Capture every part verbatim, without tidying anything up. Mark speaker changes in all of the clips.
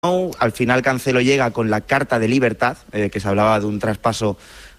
Speaker 1: Al final Cancelo llega con la carta de libertad, eh, que se hablaba de un traspaso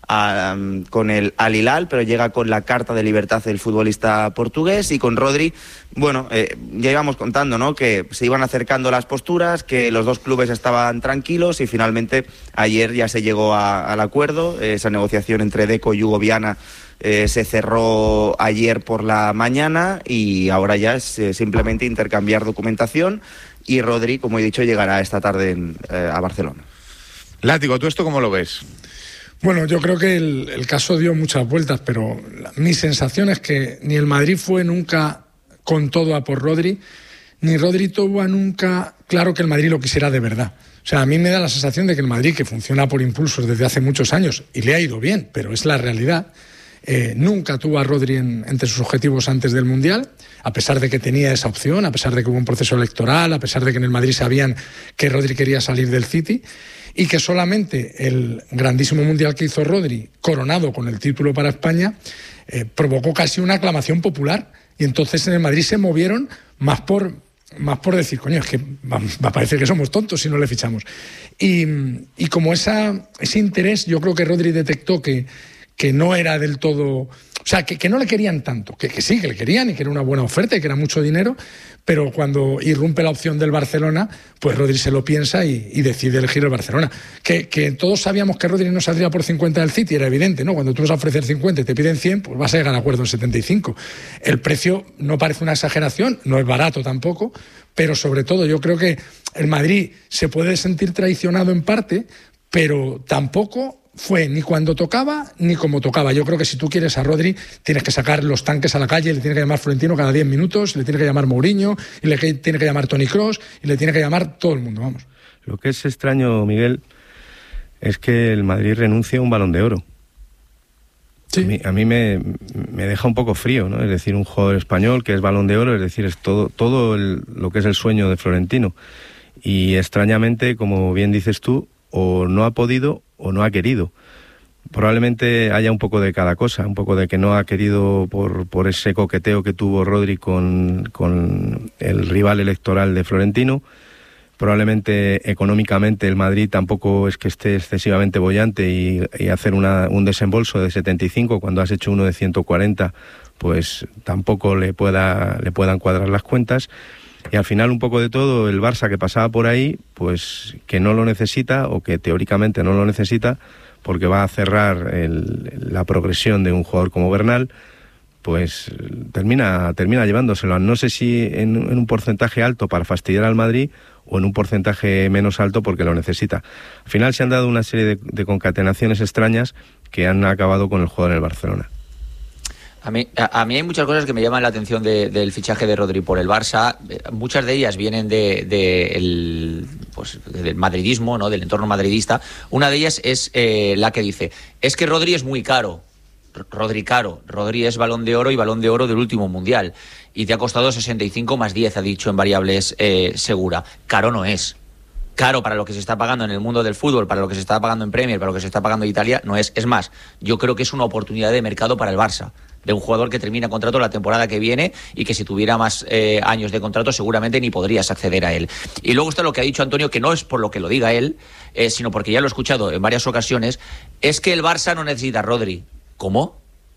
Speaker 1: a, um, con el Al Hilal, pero llega con la carta de libertad del futbolista portugués. Y con Rodri, bueno, eh, ya íbamos contando, ¿no?, que se iban acercando las posturas, que los dos clubes estaban tranquilos y finalmente ayer ya se llegó a, al acuerdo. Esa negociación entre Deco y Hugo Viana eh, se cerró ayer por la mañana y ahora ya es eh, simplemente intercambiar documentación. Y Rodri, como he dicho, llegará esta tarde en, eh, a Barcelona.
Speaker 2: Látigo, ¿tú esto cómo lo ves?
Speaker 3: Bueno, yo creo que el, el caso dio muchas vueltas, pero la, mi sensación es que ni el Madrid fue nunca con todo a por Rodri, ni Rodri tuvo nunca claro que el Madrid lo quisiera de verdad. O sea, a mí me da la sensación de que el Madrid, que funciona por impulsos desde hace muchos años, y le ha ido bien, pero es la realidad, eh, nunca tuvo a Rodri en, entre sus objetivos antes del Mundial, a pesar de que tenía esa opción, a pesar de que hubo un proceso electoral, a pesar de que en el Madrid sabían que Rodri quería salir del City, y que solamente el grandísimo Mundial que hizo Rodri, coronado con el título para España, eh, provocó casi una aclamación popular, y entonces en el Madrid se movieron más por, más por decir, coño, es que va, va a parecer que somos tontos si no le fichamos. Y, y como esa, ese interés, yo creo que Rodri detectó que, que no era del todo... O sea, que, que no le querían tanto, que, que sí, que le querían y que era una buena oferta y que era mucho dinero, pero cuando irrumpe la opción del Barcelona, pues Rodri se lo piensa y, y decide elegir el Barcelona. Que, que todos sabíamos que Rodri no saldría por cincuenta del City, era evidente, ¿no? Cuando tú vas a ofrecer cincuenta y te piden cien, pues vas a llegar a acuerdo en setenta y cinco. El precio no parece una exageración, no es barato tampoco, pero sobre todo yo creo que el Madrid se puede sentir traicionado en parte, pero tampoco fue ni cuando tocaba ni como tocaba. Yo creo que si tú quieres a Rodri tienes que sacar los tanques a la calle, le tiene que llamar Florentino cada diez minutos, le tiene que llamar Mourinho, y le tiene que llamar Toni Kroos, y le tiene que llamar todo el mundo, vamos.
Speaker 4: Lo que es extraño, Miguel, es que el Madrid renuncia a un Balón de Oro. Sí. A mí, a mí me, me deja un poco frío, ¿no? Es decir, un jugador español que es Balón de Oro, es decir, es todo, todo el, lo que es el sueño de Florentino. Y extrañamente, como bien dices tú, o no ha podido o no ha querido. Probablemente haya un poco de cada cosa, un poco de que no ha querido por, por ese coqueteo que tuvo Rodri con, con el rival electoral de Florentino. Probablemente económicamente el Madrid tampoco es que esté excesivamente boyante y, y hacer una, un desembolso de setenta y cinco cuando has hecho uno de ciento cuarenta, pues tampoco le pueda le puedan cuadrar las cuentas. Y al final un poco de todo, el Barça que pasaba por ahí, pues que no lo necesita o que teóricamente no lo necesita porque va a cerrar el, la progresión de un jugador como Bernal, pues termina termina llevándoselo. No sé si en, en un porcentaje alto para fastidiar al Madrid o en un porcentaje menos alto porque lo necesita. Al final se han dado una serie de, de concatenaciones extrañas que han acabado con el jugador en el Barcelona.
Speaker 5: A mí, a, a mí hay muchas cosas que me llaman la atención de, del fichaje de Rodri por el Barça. Muchas de ellas vienen de, de el, pues, del madridismo, ¿no?, del entorno madridista. Una de ellas es eh, la que dice, es que Rodri es muy caro. Rodri caro. Rodri es Balón de Oro y Balón de Oro del último Mundial. Y te ha costado sesenta y cinco más diez, ha dicho en variables eh, Segura. Caro no es. Caro para lo que se está pagando en el mundo del fútbol, para lo que se está pagando en Premier, para lo que se está pagando en Italia, no es. Es más, yo creo que es una oportunidad de mercado para el Barça, de un jugador que termina contrato la temporada que viene y que si tuviera más eh, años de contrato seguramente ni podrías acceder a él. Y luego está lo que ha dicho Antonio, que no es por lo que lo diga él, eh, sino porque ya lo he escuchado en varias ocasiones, es que el Barça no necesita a Rodri. ¿Cómo?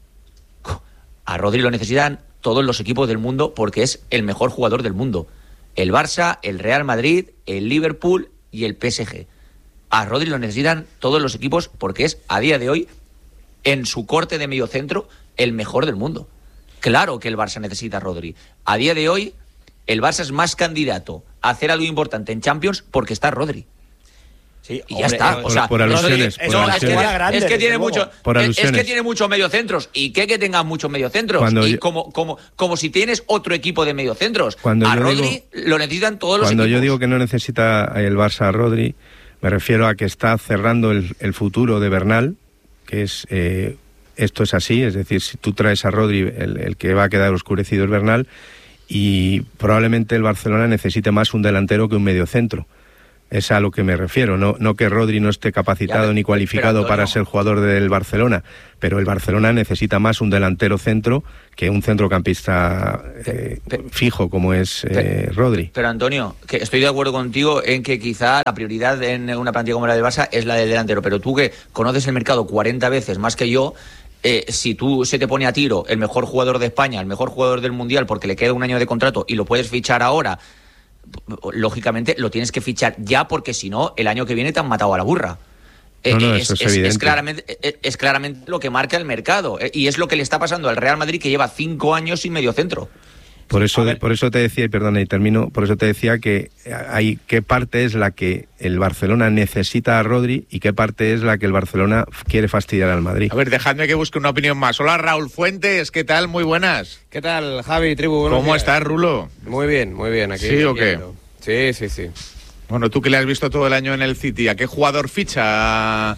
Speaker 5: A Rodri lo necesitan todos los equipos del mundo porque es el mejor jugador del mundo. El Barça, el Real Madrid, el Liverpool y el P S G. A Rodri lo necesitan todos los equipos porque es, a día de hoy, en su corte de mediocentro, el mejor del mundo. Claro que el Barça necesita a Rodri. A día de hoy, el Barça es más candidato a hacer algo importante en Champions porque está Rodri.
Speaker 6: Sí,
Speaker 5: y
Speaker 6: hombre,
Speaker 5: ya está.
Speaker 4: Por,
Speaker 5: o sea,
Speaker 4: por alusiones.
Speaker 5: Rodri,
Speaker 4: por
Speaker 5: no,
Speaker 4: alusiones.
Speaker 5: Es que,
Speaker 6: grande,
Speaker 5: es que tiene mucho,
Speaker 4: por
Speaker 5: es,
Speaker 4: alusiones.
Speaker 5: es que tiene muchos mediocentros. ¿Y qué que tenga muchos mediocentros?
Speaker 4: Cuando
Speaker 5: y
Speaker 4: yo,
Speaker 5: como, como, como si tienes otro equipo de mediocentros.
Speaker 4: Cuando
Speaker 5: a
Speaker 4: yo
Speaker 5: Rodri
Speaker 4: digo,
Speaker 5: lo necesitan todos los equipos.
Speaker 4: Cuando yo digo que no necesita el Barça a Rodri, me refiero a que está cerrando el, el futuro de Bernal, que es... Eh, esto es así, es decir, si tú traes a Rodri, el, el que va a quedar oscurecido es Bernal, y probablemente el Barcelona necesite más un delantero que un mediocentro. Es a lo que me refiero, no, no que Rodri no esté capacitado
Speaker 5: ya,
Speaker 4: ni cualificado
Speaker 5: pero,
Speaker 4: para ser jugador del Barcelona, pero el Barcelona necesita más un delantero centro que un centrocampista eh,
Speaker 5: pero,
Speaker 4: fijo como es eh,
Speaker 5: pero,
Speaker 4: Rodri.
Speaker 5: Pero Antonio, que estoy de acuerdo contigo en que quizá la prioridad en una plantilla como la del Barça es la del delantero, pero tú que conoces el mercado cuarenta veces más que yo, eh, si tú se te pone a tiro el mejor jugador de España, el mejor jugador del Mundial porque le queda un año de contrato y lo puedes fichar ahora, lógicamente lo tienes que fichar ya, porque si no, el año que viene te han matado a la burra.
Speaker 4: No, no,
Speaker 5: es,
Speaker 4: eso es,
Speaker 5: es,
Speaker 4: evidente.
Speaker 5: es, claramente, es, es claramente lo que marca el mercado, y es lo que le está pasando al Real Madrid, que lleva cinco años sin mediocentro.
Speaker 4: Por eso, de, por eso te decía, y perdona y termino, por eso te decía que hay qué parte es la que el Barcelona necesita a Rodri y qué parte es la que el Barcelona quiere fastidiar al Madrid.
Speaker 2: A ver, dejadme que busque una opinión más. Hola, Raúl Fuentes, ¿qué tal? Muy buenas.
Speaker 6: ¿Qué tal, Javi, tribu? Buenos
Speaker 2: ¿Cómo
Speaker 6: días.
Speaker 2: estás, Rulo?
Speaker 6: Muy bien, muy bien. Aquí,
Speaker 2: ¿Sí o qué?
Speaker 6: Sí, sí, sí.
Speaker 2: Bueno, tú que le has visto todo el año en el City, ¿a qué jugador ficha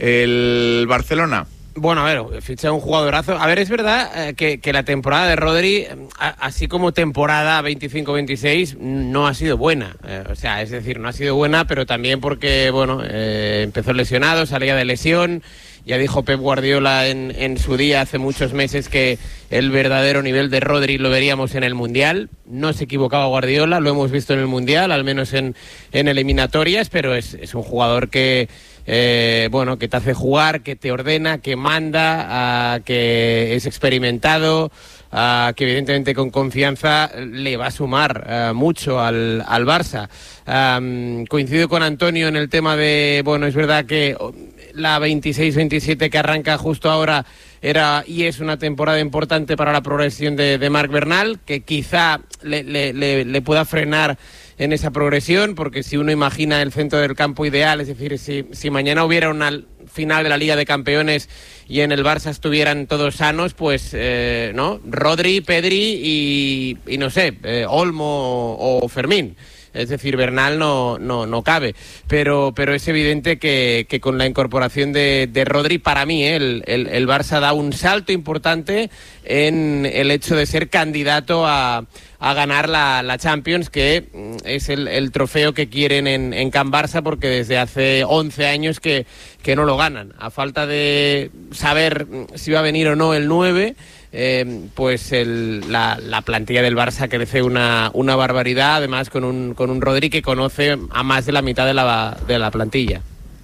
Speaker 2: el Barcelona?
Speaker 6: Bueno, a ver, ficha un jugadorazo. A ver, es verdad eh, que, que la temporada de Rodri, a, así como temporada veinticinco veintiséis, no ha sido buena. Eh, o sea, es decir, no ha sido buena, pero también porque, bueno, eh, empezó lesionado, salía de lesión. Ya dijo Pep Guardiola en, en su día, hace muchos meses, que el verdadero nivel de Rodri lo veríamos en el Mundial. No se equivocaba Guardiola, lo hemos visto en el Mundial, al menos en, en eliminatorias, pero es, es un jugador que... Eh, bueno, que te hace jugar, que te ordena, que manda, uh, que es experimentado, uh, que evidentemente con confianza le va a sumar uh, mucho al, al Barça. Um, coincido con Antonio en el tema de, bueno, es verdad que la veintiséis veintisiete que arranca justo ahora era y es una temporada importante para la progresión de, de Marc Bernal, que quizá le, le, le, le pueda frenar en esa progresión, porque si uno imagina el centro del campo ideal, es decir, si, si mañana hubiera una final de la Liga de Campeones y en el Barça estuvieran todos sanos, pues, eh, ¿no? Rodri, Pedri y, y no sé, eh, Olmo o Fermín. Es decir, Bernal no, no, no cabe, pero, pero es evidente que, que con la incorporación de, de Rodri, para mí, ¿eh? el, el, el Barça da un salto importante en el hecho de ser candidato a, a ganar la, la Champions, que es el, el trofeo que quieren en, en Can Barça, porque desde hace once años que, que no lo ganan. A falta de saber si va a venir o no el nueve, Eh, pues el, la, la plantilla del Barça crece una, una barbaridad, además con un, con un Rodri que conoce a más de la mitad de la, de la plantilla.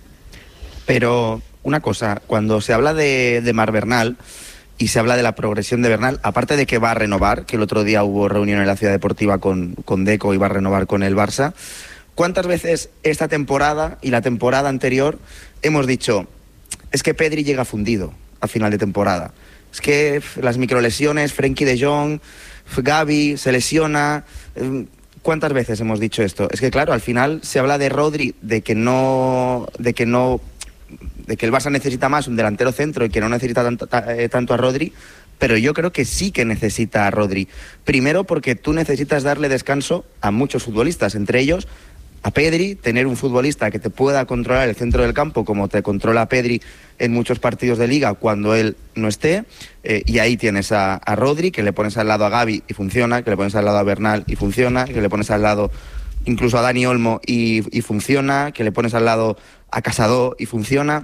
Speaker 1: Pero una cosa, cuando se habla de, de Marc Bernal y se habla de la progresión de Bernal, aparte de que va a renovar, que el otro día hubo reunión en la Ciudad Deportiva con, con Deco y va a renovar con el Barça, ¿cuántas veces esta temporada y la temporada anterior hemos dicho, es que Pedri llega fundido a final de temporada? Es que las microlesiones, Frenkie de Jong, Gavi se lesiona. ¿Cuántas veces hemos dicho esto? Es que claro, al final se habla de Rodri, de que no, de que no, de que el Barça necesita más un delantero centro y que no necesita tanto, tanto a Rodri, pero yo creo que sí que necesita a Rodri. Primero porque tú necesitas darle descanso a muchos futbolistas, entre ellos a Pedri, tener un futbolista que te pueda controlar el centro del campo como te controla Pedri en muchos partidos de Liga cuando él no esté, eh, y ahí tienes a, a Rodri, que le pones al lado a Gavi y funciona, que le pones al lado a Bernal y funciona, que le pones al lado incluso a Dani Olmo y, y funciona, que le pones al lado a Casado y funciona.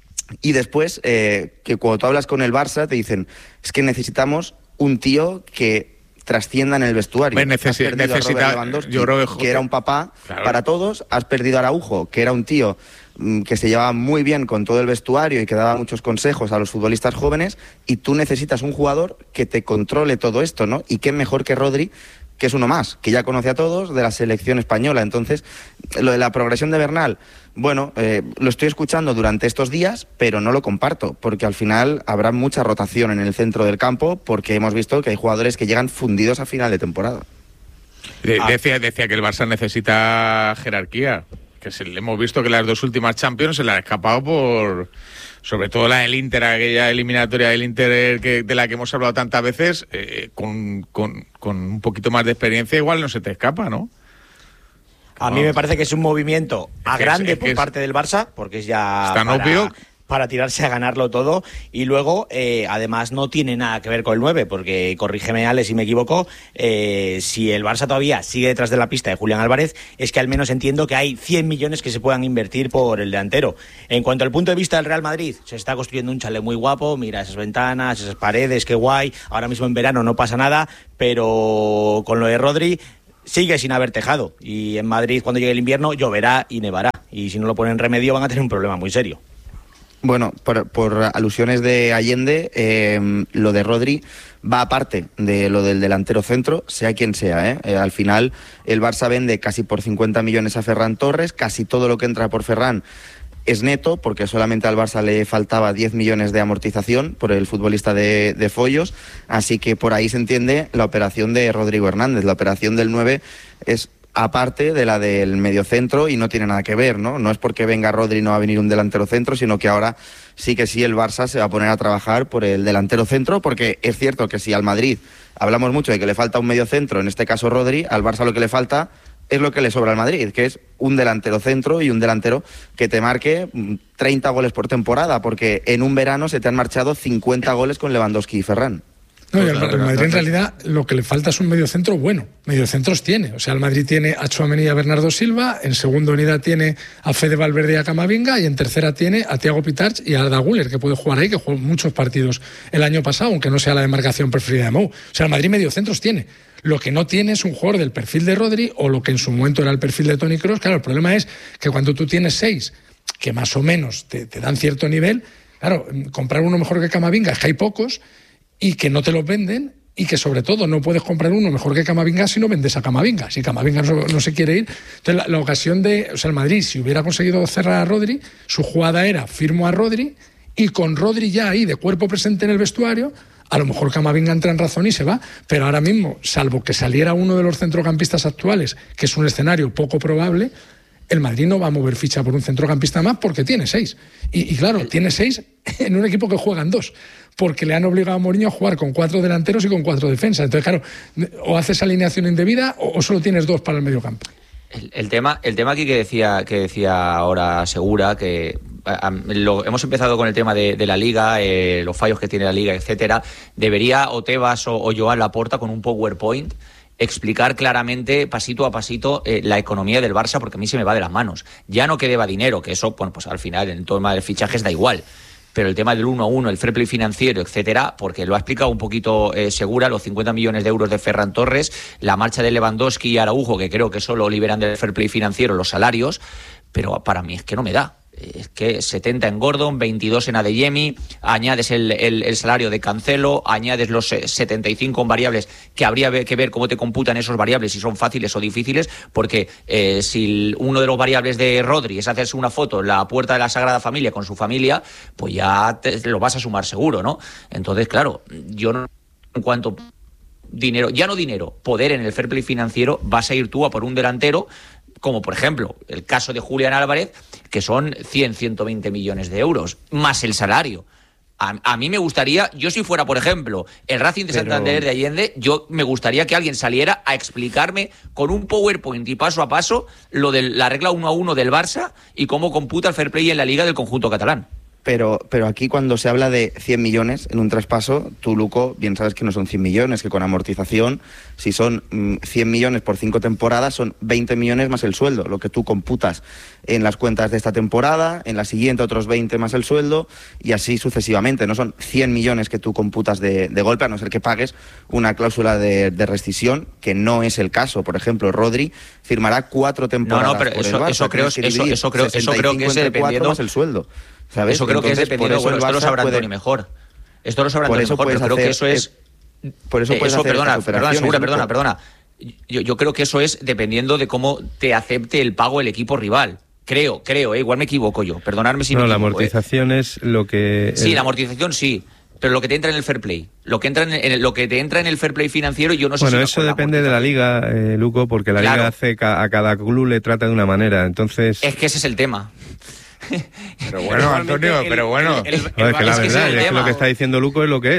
Speaker 1: Y después, eh, que cuando tú hablas con el Barça te dicen, es que necesitamos un tío que trascienda en el vestuario.
Speaker 2: Me necesi-
Speaker 1: has perdido
Speaker 2: necesita,
Speaker 1: a Robert Lewandowski,
Speaker 2: yo creo que,
Speaker 1: que era un papá
Speaker 2: claro.
Speaker 1: para todos, has perdido a Araujo, que era un tío mmm, que se llevaba muy bien con todo el vestuario y que daba muchos consejos a los futbolistas jóvenes, y tú necesitas un jugador que te controle todo esto, ¿no? Y qué mejor que Rodri, que es uno más, que ya conoce a todos de la selección española. Entonces, lo de la progresión de Bernal, bueno, eh, lo estoy escuchando durante estos días, pero no lo comparto, porque al final habrá mucha rotación en el centro del campo, porque hemos visto que hay jugadores que llegan fundidos a final de temporada.
Speaker 2: De- decía, decía que el Barça necesita jerarquía, que se, hemos visto que las dos últimas Champions se le ha escapado por... sobre todo la del Inter, aquella eliminatoria del Inter que, de la que hemos hablado tantas veces, eh, con, con, con un poquito más de experiencia igual no se te escapa, ¿no?
Speaker 7: A mí me parece que es un movimiento a
Speaker 2: Es que
Speaker 7: grande
Speaker 2: es- es
Speaker 7: por
Speaker 2: que es-
Speaker 7: parte del Barça, porque es ya
Speaker 2: es tan
Speaker 7: para,
Speaker 2: obvio.
Speaker 7: para tirarse a ganarlo todo. Y luego, eh, además, no tiene nada que ver con el nueve, porque, corrígeme, Ale, si me equivoco, eh, si el Barça todavía sigue detrás de la pista de Julián Álvarez, es que al menos entiendo que hay cien millones que se puedan invertir por el delantero. En cuanto al punto de vista del Real Madrid, se está construyendo un chalet muy guapo, mira esas ventanas, esas paredes, qué guay. Ahora mismo en verano no pasa nada, pero con lo de Rodri sigue sin haber tejado. Y en Madrid, cuando llegue el invierno, lloverá y nevará. Y si no lo ponen remedio, van a tener un problema muy serio.
Speaker 1: Bueno, por, por alusiones de Allende, eh, lo de Rodri va aparte de lo del delantero centro, sea quien sea, ¿eh? Eh, al final, el Barça vende casi por cincuenta millones a Ferran Torres, casi todo lo que entra por Ferran es neto, porque solamente al Barça le faltaba diez millones de amortización por el futbolista de, de Follos, así que por ahí se entiende la operación de Rodrigo Hernández. La operación del nueve es aparte de la del mediocentro y no tiene nada que ver, ¿no? No es porque venga Rodri y no va a venir un delantero centro, sino que ahora sí que sí el Barça se va a poner a trabajar por el delantero centro, porque es cierto que si al Madrid hablamos mucho de que le falta un mediocentro, en este caso Rodri, al Barça lo que le falta es lo que le sobra al Madrid, que es un delantero centro y un delantero que te marque treinta goles por temporada, porque en un verano se te han marchado cincuenta goles con Lewandowski y Ferran.
Speaker 3: No, y al Madrid entonces... en realidad lo que le falta es un mediocentro bueno. Mediocentros tiene. O sea, el Madrid tiene a Tchouaméni y a Bernardo Silva, en segunda unidad tiene a Fede Valverde y a Camavinga, y en tercera tiene a Thiago Pitarch y a Arda Güler, que puede jugar ahí, que jugó muchos partidos el año pasado, aunque no sea la demarcación preferida de Mou. O sea, el Madrid mediocentros tiene. Lo que no tiene es un jugador del perfil de Rodri, o lo que en su momento era el perfil de Toni Kroos. Claro, el problema es que cuando tú tienes seis, que más o menos te, te dan cierto nivel, claro, comprar uno mejor que Camavinga es que hay pocos, y que no te los venden, y que sobre todo no puedes comprar uno mejor que Camavinga si no vendes a Camavinga. Si Camavinga no, no se quiere ir. Entonces la, la ocasión de, o sea, el Madrid, si hubiera conseguido cerrar a Rodri, su jugada era firmo a Rodri, y con Rodri ya ahí de cuerpo presente en el vestuario, a lo mejor Camavinga entra en razón y se va, pero ahora mismo, salvo que saliera uno de los centrocampistas actuales, que es un escenario poco probable, el Madrid no va a mover ficha por un centrocampista más porque tiene seis. Y, y claro, tiene seis en un equipo que juegan dos, porque le han obligado a Mourinho a jugar con cuatro delanteros y con cuatro defensas. Entonces, claro, o haces alineación indebida o, o solo tienes dos para el mediocampo.
Speaker 5: El, el tema, el tema aquí que decía, que decía ahora Segura, que a, a, lo, hemos empezado con el tema de, de la Liga, eh, los fallos que tiene la Liga, etcétera. Debería o Tebas o, o Joan Laporta con un PowerPoint explicar claramente, pasito a pasito, eh, la economía del Barça, porque a mí se me va de las manos. Ya no que deba dinero, que eso, bueno, pues al final en el tema de fichajes da igual. Pero el tema del uno a uno, el fair play financiero, etcétera, porque lo ha explicado un poquito eh, Segura, los cincuenta millones de euros de Ferran Torres, la marcha de Lewandowski y Araujo, que creo que solo liberan del fair play financiero los salarios, pero para mí es que no me da. Es que setenta en Gordon, veintidós en Adeyemi, añades el, el, el salario de Cancelo, añades los setenta y cinco en variables, que habría que ver cómo te computan esos variables, si son fáciles o difíciles, porque eh, si uno de los variables de Rodri es hacerse una foto en la puerta de la Sagrada Familia con su familia, pues ya te, lo vas a sumar seguro, ¿no? Entonces, claro, yo no, en cuanto dinero, ya no dinero, poder en el fair play financiero, vas a ir tú a por un delantero, como por ejemplo el caso de Julián Álvarez, que son cien, ciento veinte millones de euros, más el salario. A, a mí me gustaría, yo si fuera, por ejemplo, el Racing de Pero... Santander de Allende, yo me gustaría que alguien saliera a explicarme con un PowerPoint y paso a paso lo de la regla uno a uno del Barça y cómo computa el fair play en la Liga del conjunto catalán.
Speaker 1: Pero, pero aquí cuando se habla de cien millones en un traspaso, tú, Luco, bien sabes que no son cien millones, que con amortización, si son mmm, cien millones por cinco temporadas, son veinte millones más el sueldo, lo que tú computas en las cuentas de esta temporada, en la siguiente otros veinte más el sueldo, y así sucesivamente. No son cien millones que tú computas de, de golpe, a no ser que pagues una cláusula de, de rescisión, que no es el caso. Por ejemplo, Rodri firmará cuatro temporadas
Speaker 5: no, no, pero
Speaker 1: por
Speaker 5: eso,
Speaker 1: el Barça,
Speaker 5: eso creo, eso, eso creo, eso creo que es dependiendo
Speaker 1: más el sueldo. ¿Sabes?
Speaker 5: Eso creo
Speaker 1: Entonces,
Speaker 5: que es dependiendo, bueno, esto lo sabrá
Speaker 1: puede...
Speaker 5: Antonio mejor. Esto lo sabrá Antonio mejor, pero creo
Speaker 1: hacer,
Speaker 5: que eso es...
Speaker 1: Eh, por eso puedes
Speaker 5: eso,
Speaker 1: hacer
Speaker 5: perdona, perdona, Segura, perdona,
Speaker 1: ¿no?
Speaker 5: perdona. Yo, yo creo que eso es dependiendo de cómo te acepte el pago el equipo rival. Creo, creo, eh, igual me equivoco yo. Perdonadme si
Speaker 4: no,
Speaker 5: me
Speaker 4: equivoco.
Speaker 5: No,
Speaker 4: la amortización
Speaker 5: eh.
Speaker 4: es lo que...
Speaker 5: Sí,
Speaker 4: el...
Speaker 5: la amortización sí. Pero lo que te entra en el fair play, lo que entra en, el, lo que te entra en el fair play financiero, yo no sé
Speaker 4: bueno,
Speaker 5: si...
Speaker 4: Bueno, eso depende de la liga, eh, Luco, porque la claro. liga hace ca- a cada club le trata de una manera, entonces...
Speaker 5: Es que ese es el tema.
Speaker 2: Pero bueno, Antonio, el, pero bueno.
Speaker 4: El, el, el, no, es que la verdad, es, es que lo que está diciendo Luco es lo que es.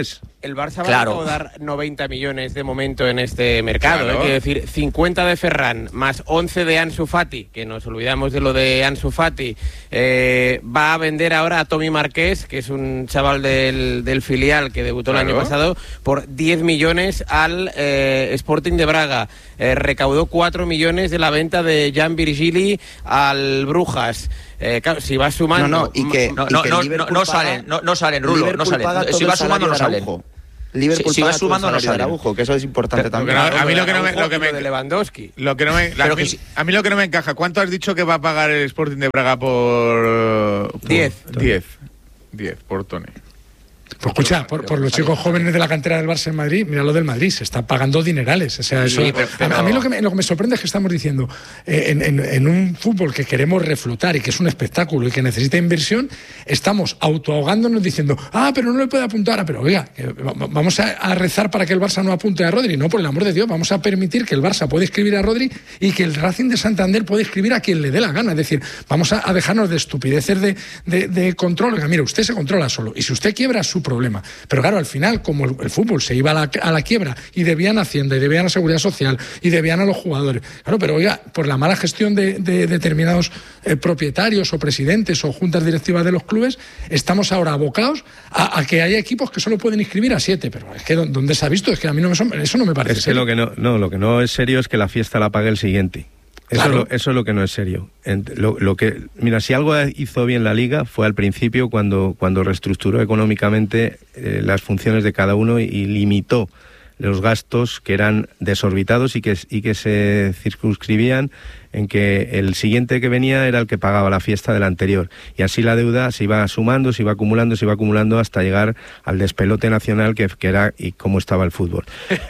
Speaker 6: El Barça
Speaker 5: Claro.
Speaker 6: va a dar noventa millones de momento en este mercado.
Speaker 2: Claro.
Speaker 6: ¿eh? Quiero decir, cincuenta de Ferran más once de Ansu Fati, que nos olvidamos de lo de Ansu Fati. Eh, va a vender ahora a Tommy Marqués, que es un chaval del, del filial que debutó
Speaker 2: Claro.
Speaker 6: el año pasado, por diez millones al eh, Sporting de Braga. Eh, recaudó cuatro millones de la venta de Jan Virgili al Brujas. Eh, claro, si vas sumando...
Speaker 1: No, no, y que,
Speaker 5: No,
Speaker 1: y
Speaker 5: no,
Speaker 1: que
Speaker 5: no,
Speaker 1: Liverpool
Speaker 5: no, no
Speaker 1: paga-
Speaker 5: salen, no, no salen, Rulo,
Speaker 1: Liverpool
Speaker 5: no salen.
Speaker 1: paga todo
Speaker 5: Si
Speaker 1: el
Speaker 5: vas sumando, no
Speaker 1: salario de
Speaker 5: salen.
Speaker 1: Araujo. Liverpool
Speaker 5: Si- si
Speaker 1: paga
Speaker 5: vas
Speaker 1: todo el
Speaker 5: sumando, no
Speaker 1: salario de
Speaker 5: salen.
Speaker 1: Araujo, que eso es importante
Speaker 2: Pero-
Speaker 1: también.
Speaker 2: pero no- a mí lo que no me- lo que me-
Speaker 6: de Lewandowski.
Speaker 2: Lo que no me,
Speaker 5: Pero
Speaker 2: a, mí,
Speaker 5: que sí.
Speaker 2: a mí lo que no me encaja, ¿cuánto has dicho que va a pagar el Sporting de Braga por...? por-
Speaker 6: Diez.
Speaker 2: Diez. Diez, por Tony.
Speaker 3: Pues escucha, por, por los chicos jóvenes de la cantera del Barça en Madrid, mira lo del Madrid, se está pagando dinerales. O sea, eso,
Speaker 5: Sí, pero-
Speaker 3: a, a mí lo que, me, lo que me sorprende es que estamos diciendo, eh, en, en- en un fútbol que queremos reflotar y que es un espectáculo y que necesita inversión, estamos autoahogándonos diciendo, ah, pero no le puede apuntar, ah, pero oiga, que va- vamos a, a rezar para que el Barça no apunte a Rodri. No, por el amor de Dios, vamos a permitir que el Barça pueda escribir a Rodri y que el Racing de Santander pueda escribir a quien le dé la gana. Es decir, vamos a, a dejarnos de estupideces de, de, de control. Oiga, mire, usted se controla solo y si usted quiebra es su problema. Pero claro, al final, como el, el fútbol se iba a la, a la quiebra y debían a Hacienda y debían a Seguridad Social y debían a los jugadores, claro, pero oiga, por la mala gestión de, de determinados eh, propietarios o presidentes o juntas directivas de los clubes, estamos ahora abocados a, a que haya equipos que solo pueden inscribir a siete. Pero es que ¿dó- ¿dónde se ha visto? Es que a mí no me, son- eso no me parece
Speaker 4: Es que
Speaker 3: serio.
Speaker 4: lo que no, no, lo que no es serio es que la fiesta la pague el siguiente. Eso,
Speaker 3: Claro.
Speaker 4: es lo, eso es lo que no es serio. Ent- Lo, lo que, mira, si algo hizo bien la Liga fue al principio cuando, cuando reestructuró económicamente eh, las funciones de cada uno y, y limitó los gastos que eran desorbitados y que, y que se circunscribían en que el siguiente que venía era el que pagaba la fiesta del anterior. Y así la deuda se iba sumando, se iba acumulando, se iba acumulando hasta llegar al despelote nacional que, que era y cómo estaba el fútbol.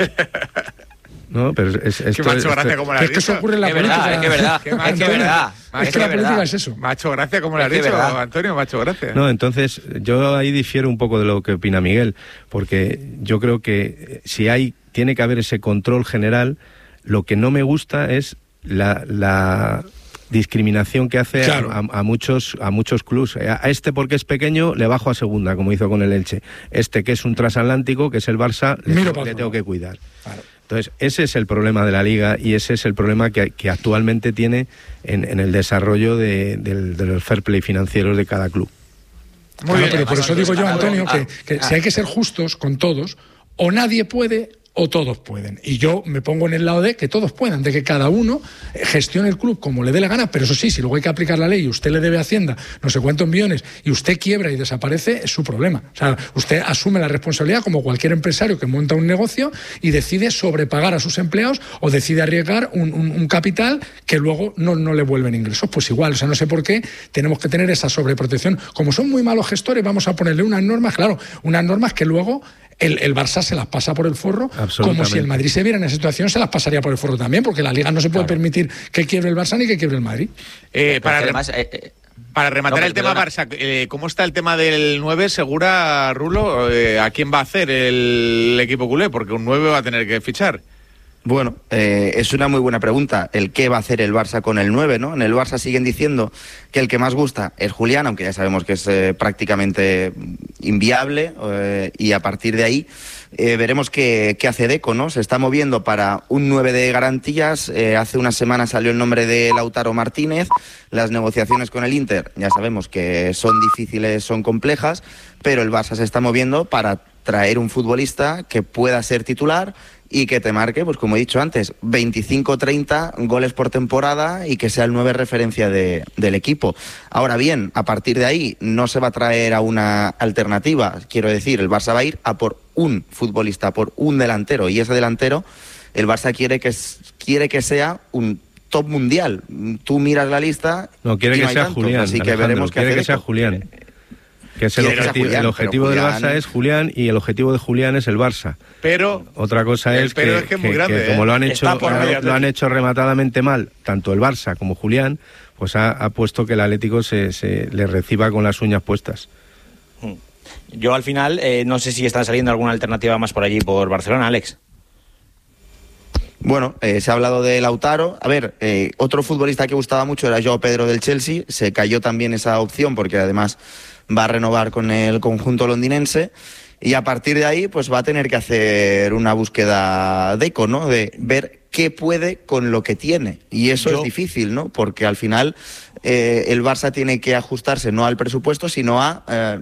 Speaker 4: No, pero es,
Speaker 2: Que
Speaker 4: esto,
Speaker 2: me ha hecho
Speaker 4: esto-
Speaker 2: gracia como lo has
Speaker 3: Es que eso
Speaker 2: dicho.
Speaker 3: ocurre en la
Speaker 5: Es verdad,
Speaker 3: política.
Speaker 5: es que verdad,
Speaker 2: Qué mal,
Speaker 5: es que
Speaker 2: qué
Speaker 5: verdad.
Speaker 3: Es que la
Speaker 5: verdad.
Speaker 3: política es eso.
Speaker 2: Me ha hecho gracia como lo has
Speaker 5: Es que
Speaker 2: dicho,
Speaker 5: verdad.
Speaker 2: Antonio, me ha hecho gracia.
Speaker 4: No, entonces yo ahí difiero un poco de lo que opina Miguel, porque yo creo que si hay, tiene que haber ese control general. Lo que no me gusta es la, la discriminación que hace
Speaker 3: Claro.
Speaker 4: a, a muchos a muchos clubs. A a este porque es pequeño le bajo a segunda, como hizo con el Elche. Este que es un transatlántico, que es el Barça, le,
Speaker 3: Miro
Speaker 4: tengo-
Speaker 3: para
Speaker 4: le
Speaker 3: otro
Speaker 4: tengo
Speaker 3: lado.
Speaker 4: que cuidar.
Speaker 3: Claro.
Speaker 4: Entonces, ese es el problema de la Liga y ese es el problema que, que actualmente tiene en, en el desarrollo de, del- de los fair play financieros de cada club.
Speaker 2: Muy
Speaker 3: Claro,
Speaker 2: bien.
Speaker 3: pero por eso digo yo, Antonio, que, que
Speaker 5: Ah,
Speaker 3: si hay que ser justos con todos, o nadie puede o todos pueden. Y yo me pongo en el lado de que todos puedan, de que cada uno gestione el club como le dé la gana, pero eso sí, si luego hay que aplicar la ley y usted le debe a Hacienda no sé cuántos millones y usted quiebra y desaparece, es su problema. O sea, usted asume la responsabilidad como cualquier empresario que monta un negocio y decide sobrepagar a sus empleados o decide arriesgar un, un- un capital que luego no, no le vuelven ingresos. Pues igual, o sea, no sé por qué tenemos que tener esa sobreprotección. Como son muy malos gestores, vamos a ponerle unas normas, claro, unas normas que luego el, el Barça se las pasa por el forro, como si el Madrid se viera en esa situación, se las pasaría por el forro también, porque la Liga no se puede
Speaker 5: Claro.
Speaker 3: permitir que quiebre el Barça ni que quiebre el Madrid.
Speaker 2: Eh, para,
Speaker 5: Porque
Speaker 2: rem-
Speaker 5: además, eh, eh,
Speaker 2: para rematar
Speaker 5: no,
Speaker 2: el tema
Speaker 5: perdona.
Speaker 2: Barça, eh, ¿cómo está el tema del nueve? ¿Segura, Rulo? Eh, ¿A quién va a hacer el equipo culé? Porque un nueve va a tener que fichar.
Speaker 1: Bueno, eh, es una muy buena pregunta. El qué va a hacer el Barça con el nueve, ¿no? En el Barça siguen diciendo que el que más gusta es Julián, aunque ya sabemos que es eh, prácticamente inviable, eh, y a partir de ahí eh, veremos qué, qué hace Deco, ¿no? Se está moviendo para un nueve de garantías. Eh, hace unas semanas salió el nombre de Lautaro Martínez. Las negociaciones con el Inter ya sabemos que son difíciles, son complejas, pero el Barça se está moviendo para traer un futbolista que pueda ser titular y que te marque, pues como he dicho antes, veinticinco treinta goles por temporada y que sea el nueve referencia de, del equipo. Ahora bien, a partir de ahí no se va a traer a una alternativa. Quiero decir, el Barça va a ir a por un futbolista, por un delantero, y ese delantero el Barça quiere que, quiere que sea un top mundial. Tú miras la lista
Speaker 4: No, quiere
Speaker 1: y
Speaker 4: que
Speaker 1: hay
Speaker 4: sea
Speaker 1: tantos,
Speaker 4: Julián,
Speaker 1: así que
Speaker 4: Alejandro,
Speaker 1: veremos qué
Speaker 4: quiere
Speaker 1: hace
Speaker 4: que sea
Speaker 1: Deco.
Speaker 4: Julián. Que es el
Speaker 1: Quiere que sea
Speaker 4: objetivo,
Speaker 1: Julián,
Speaker 4: el objetivo
Speaker 1: pero
Speaker 4: del
Speaker 1: Julián-
Speaker 4: Barça es Julián y el objetivo de Julián es el Barça.
Speaker 2: Pero
Speaker 4: Otra cosa
Speaker 2: El
Speaker 4: es
Speaker 2: pero
Speaker 4: que,
Speaker 2: es que es muy
Speaker 4: que-
Speaker 2: grande,
Speaker 4: que
Speaker 2: ¿eh?
Speaker 4: como lo han hecho
Speaker 2: Está por medio
Speaker 4: lo, lo han
Speaker 2: Atlético.
Speaker 4: hecho rematadamente mal, tanto el Barça como Julián, pues ha, ha puesto que el Atlético se, se le reciba con las uñas puestas.
Speaker 7: Yo al final eh, no sé si está saliendo alguna alternativa más por allí, por Barcelona, Alex.
Speaker 1: Bueno, eh, se ha hablado de Lautaro. A ver, eh, otro futbolista que gustaba mucho era Joao Pedro del Chelsea. Se cayó también esa opción porque además va a renovar con el conjunto londinense. y a partir de ahí pues va a tener que hacer una búsqueda de eco, ¿no? De ver qué puede con lo que tiene, y eso Yo... es difícil, ¿no? Porque al final eh, el Barça tiene que ajustarse no al presupuesto, sino a eh,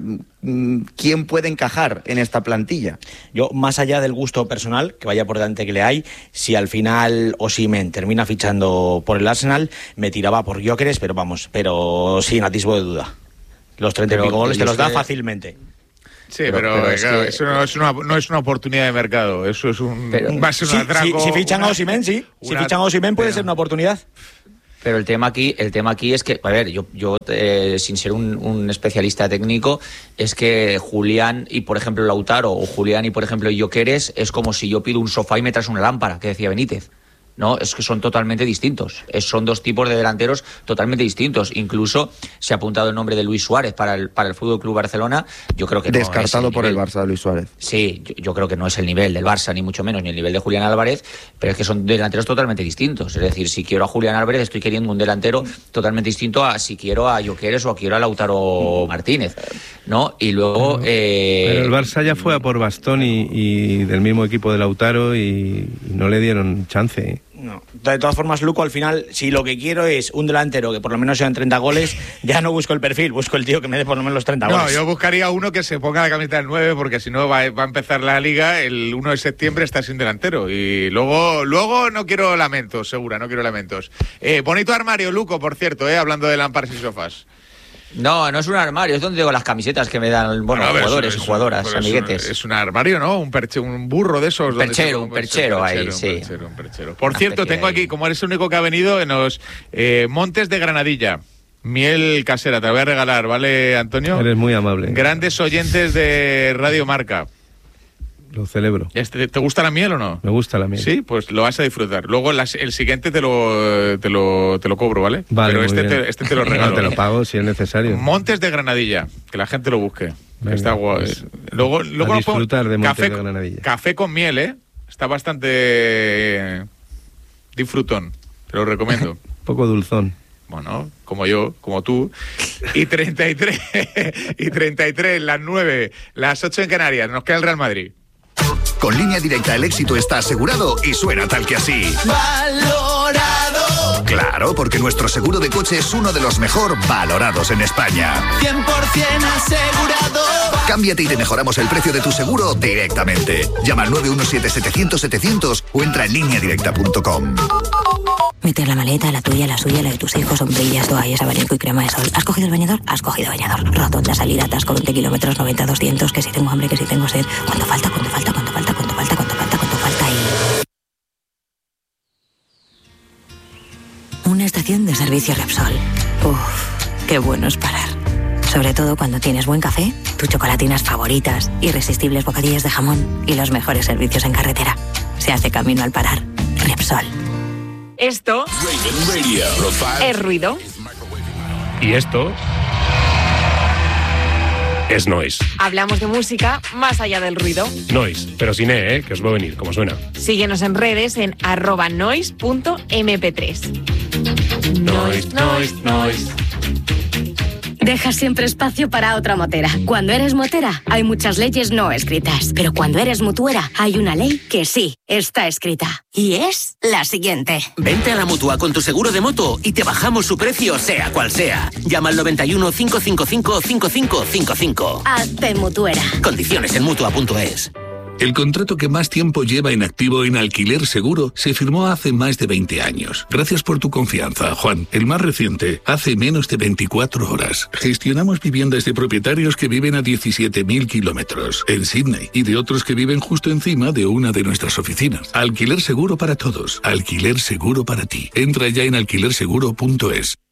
Speaker 1: quién puede encajar en esta plantilla.
Speaker 7: Yo, más allá del gusto personal, que vaya por delante que le hay, si al final Osimhen termina fichando por el Arsenal, me tiraba por Gyökeres, pero vamos, pero sin atisbo de duda. Los treinta y pico goles te los da que... fácilmente.
Speaker 2: Sí, pero, pero, pero es claro, que... eso no es, una, no es una oportunidad de mercado, eso es un,
Speaker 7: pero,
Speaker 2: va a ser un sí, atraco.
Speaker 7: Si, si fichan
Speaker 2: una,
Speaker 7: a Osimhen, sí.
Speaker 2: Una,
Speaker 7: si fichan a Osimhen puede
Speaker 2: pero...
Speaker 7: ser una oportunidad.
Speaker 5: Pero el tema aquí, el tema aquí es que, a ver, yo, yo eh, sin ser un, un especialista técnico, es que Julián y, por ejemplo, Lautaro, o Julián y, por ejemplo, Gyökeres, es como si yo pido un sofá y me traes una lámpara, que decía Benítez. No, es que son totalmente distintos. Es, son dos tipos de delanteros totalmente distintos. Incluso se ha apuntado el nombre de Luis Suárez para el para el Fútbol Club Barcelona. Yo creo que
Speaker 1: descartado
Speaker 5: no es el
Speaker 1: por
Speaker 5: nivel.
Speaker 1: El Barça, Luis Suárez.
Speaker 5: Sí, yo, yo creo que no es el nivel del Barça, ni mucho menos, ni el nivel de Julián Álvarez, pero es que son delanteros totalmente distintos. Es decir, si quiero a Julián Álvarez, estoy queriendo un delantero totalmente distinto a si quiero a Gyökeres o a quiero a Lautaro Martínez, ¿no? Y luego...
Speaker 4: Pero,
Speaker 5: eh...
Speaker 4: pero el Barça ya fue a por Bastoni y del mismo equipo de Lautaro y, y no le dieron chance.
Speaker 7: No. De todas formas, Luco, al final, si lo que quiero es un delantero que por lo menos sean treinta goles, ya no busco el perfil, busco el tío que me dé por lo menos los treinta
Speaker 2: no,
Speaker 7: goles.
Speaker 2: No, yo buscaría uno que se ponga la camiseta del nueve, porque si no va, va a empezar la liga, el uno de septiembre está sin delantero. Y luego luego no quiero lamentos, segura, no quiero lamentos. Eh, bonito armario, Luco, por cierto, eh, hablando de lámparas y sofás.
Speaker 5: No, no es un armario, es donde tengo las camisetas que me dan, bueno, bueno jugadores y jugadoras, amiguetes.
Speaker 2: Es un, es un armario, ¿no? Un, perche, un burro de esos.
Speaker 5: Un perchero, un perchero, un perchero ahí,
Speaker 2: un
Speaker 5: sí.
Speaker 2: Perchero, un perchero. Por cierto, tengo aquí, como eres el único que ha venido, en los eh, Montes de Granadilla. Miel casera, te la voy a regalar, ¿vale, Antonio?
Speaker 4: Eres muy amable.
Speaker 2: Grandes oyentes de Radio Marca.
Speaker 4: Lo celebro.
Speaker 2: Este, ¿Te gusta la miel o no?
Speaker 4: Me gusta la miel.
Speaker 2: Sí, pues lo vas a disfrutar. Luego las, el siguiente te lo, te lo te lo cobro, ¿vale?
Speaker 4: Vale,
Speaker 2: pero este te, este te lo regalo.
Speaker 4: No, te lo pago si es necesario.
Speaker 2: Montes de Granadilla, que la gente lo busque. Venga, está guay. Pues, luego luego
Speaker 4: a disfrutar de Montes
Speaker 2: café,
Speaker 4: de Granadilla.
Speaker 2: Café con miel, ¿eh? Está bastante eh, disfrutón. Te lo recomiendo.
Speaker 4: Un poco dulzón.
Speaker 2: Bueno, como yo, como tú. Y treinta y tres, y treinta y tres, las nueve, las ocho en Canarias. Nos queda el Real Madrid.
Speaker 8: Con Línea Directa el éxito está asegurado y suena tal que así. ¡Valorado! Claro, porque nuestro seguro de coche es uno de los mejor valorados en España.
Speaker 9: cien por ciento asegurado.
Speaker 8: Cámbiate y te mejoramos el precio de tu seguro directamente. Llama al nueve uno siete, setecientos, setecientos o entra en línea directa punto com.
Speaker 10: Meter la maleta, la tuya, la suya, la de tus hijos, sombrillas, toallas, abanico y crema de sol. ¿Has cogido el bañador? Has cogido bañador. Rotonda, salida, atasco, veinte kilómetros, noventa, doscientos, que si tengo hambre, que si tengo sed. ¿Cuánto falta? ¿Cuánto falta? ¿Cuánto falta? ¿Cuánto falta? ¿Cuánto falta? ¿Cuánto falta? Y... una estación de servicio Repsol. Uff, qué bueno es parar. Sobre todo cuando tienes buen café, tus chocolatinas favoritas, irresistibles bocadillos de jamón y los mejores servicios en carretera. Se hace camino al parar. Repsol.
Speaker 11: Esto es ruido.
Speaker 12: Y esto es noise.
Speaker 11: Hablamos de música más allá del ruido.
Speaker 12: Noise, pero sin E, ¿eh? Que os va a venir, como suena.
Speaker 11: Síguenos en redes en arroba noise punto eme pe tres.
Speaker 12: Noise, noise, noise.
Speaker 13: Dejas siempre espacio para otra motera. Cuando eres motera, hay muchas leyes no escritas. Pero cuando eres mutuera, hay una ley que sí está escrita. Y es la siguiente.
Speaker 14: Vente a la Mutua con tu seguro de moto y te bajamos su precio, sea cual sea. Llama al noventa y uno, cinco cinco cinco, cinco cinco cinco cinco.
Speaker 13: Hazte mutuera.
Speaker 14: Condiciones en mutua punto es.
Speaker 15: El contrato que más tiempo lleva en activo en Alquiler Seguro se firmó hace más de veinte años. Gracias por tu confianza, Juan. El más reciente, hace menos de veinticuatro horas. Gestionamos viviendas de propietarios que viven a diecisiete mil kilómetros en Sydney y de otros que viven justo encima de una de nuestras oficinas. Alquiler Seguro para todos. Alquiler Seguro para ti. Entra ya en alquiler seguro punto es.